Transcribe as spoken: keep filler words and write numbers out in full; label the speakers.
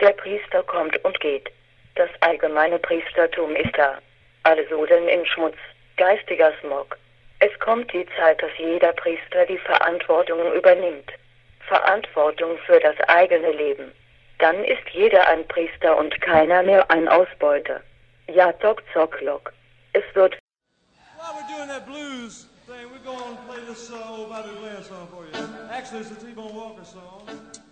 Speaker 1: Der Priester kommt und geht. Das allgemeine Priestertum ist da. Alle sudeln im Schmutz, geistiger Smog. Es kommt die Zeit, dass jeder Priester die Verantwortung übernimmt. Verantwortung für das eigene Leben. Dann ist jeder ein Priester und keiner mehr ein Ausbeuter. Ja, Doc Zocklock. Es wird...
Speaker 2: While we're doing that blues thing, we're going to play this uh, old Bobby Blair song for you. Actually, it's a T-Bone Walker song.